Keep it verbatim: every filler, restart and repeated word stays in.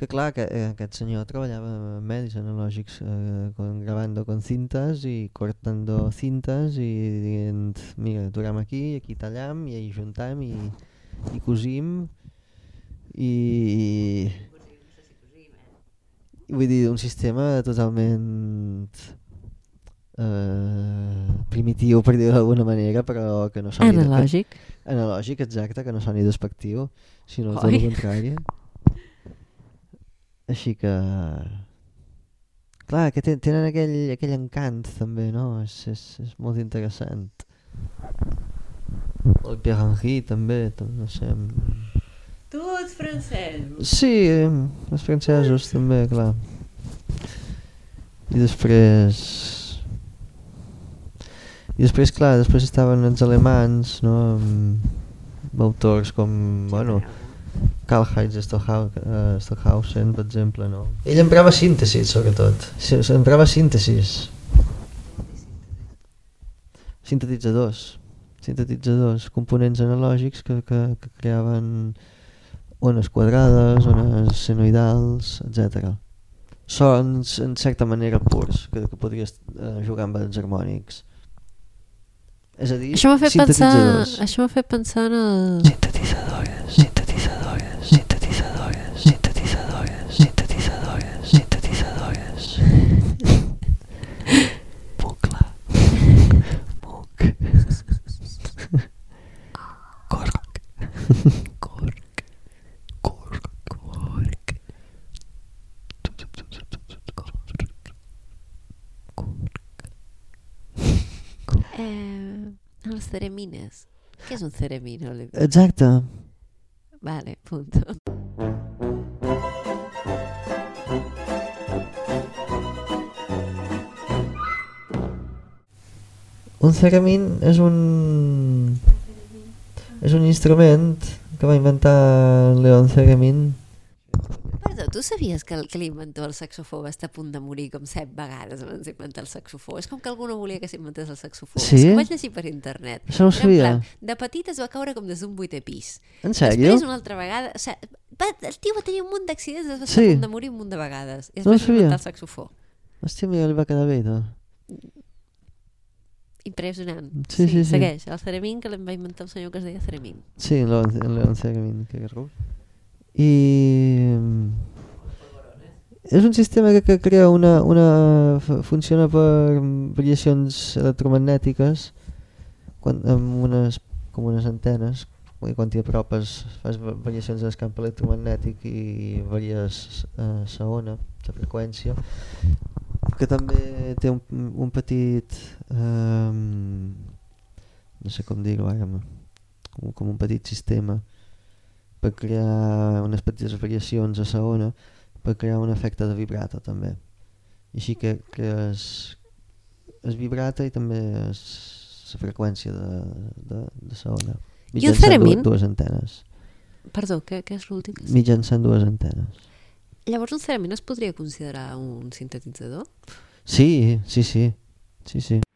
que clar, que, eh, aquest senyor treballava amb medis analògics, eh, con, grabando con cintes i cortando cintes i dient, mira, aturam aquí, aquí tallam i ahí juntam i, i cosim i, i vull dir, un sistema totalment eh, primitiu, per dir-ho d'alguna manera, però que no soni analògic de, analògic, exacte, que no soni despectiu, sinó tot el contrari. Així que clar, que tenen aquell, aquell encant també, no? És, és, és molt interessant. El Pierre Henry també, no sé. Tu ets francès? Sí, els francesos també, clar. I després i després clar, després estaven els alemans, no? Amb autors com, bueno, Karl-Heinz Stockhausen, per exemple, no? Ell emprava síntesis, sobretot. Emprava síntesis. Sintetitzadors. Sintetitzadors, components analògics que, que, que creaven ones quadrades, ones senoidals, etcètera. Sons, en certa manera, purs, que, que podries eh, jugar amb els harmònics. És a dir, això m'ha fet sintetitzadors. Pensar, això m'ha fet pensar en el... Sintetitzadores, sintetitzadores, sintetitzadores, sintetitzadores, sintetitzadores, sintetitzadores. Bucle. Buc. Corc. Corc. Corc. Corc. Eh, les ceremines. Què és un ceremin, Oliver? Exacte. Vale, punto. Un theremin és un és un instrument que va inventar Leon Theremin. Perdó, tu sabies que, que l'inventor del saxofó va estar a punt de morir com set vegades abans d'inventar el saxofó? És com que algú no volia que s'inventés el saxofó. Sí? És que ho vaig llegir per internet. Això no ho sabia. Plan, de petit es va caure com des d'un vuitè pis. En sèrio? Després una altra vegada... O sigui, va, el tio va tenir un munt d'accidents, es va estar Sí. a punt de morir un munt de vegades. I es No va ho sabia. inventar el saxofó. Hòstia, mira, li va quedar bé, no? Impressionant. Sí, sí, sí. Segueix. El theremin que l'en va inventar un senyor que es deia theremin. Sí, Leon, Leon Theremin, que és rus. I... és un sistema que, que crea una, una... funciona per variacions electromagnètiques quan, amb unes, com unes antenes, i quan t'hi apropes fas variacions en el camp electromagnètic i varies eh, la ona, la freqüència, que també té un, un petit eh, no sé com dir-ho ara, com, com un petit sistema per crear unes petites variacions a la ona per crear un efecte de vibrato també, i així que, que es, es vibrata i també es, la freqüència de, de, de la ona mitjançant dues, dues antenes. Perdó, què, què és l'últim? Mitjançant dues antenes. Llavors un theremin es podria considerar un sintetitzador? Sí, sí, sí, sí, sí.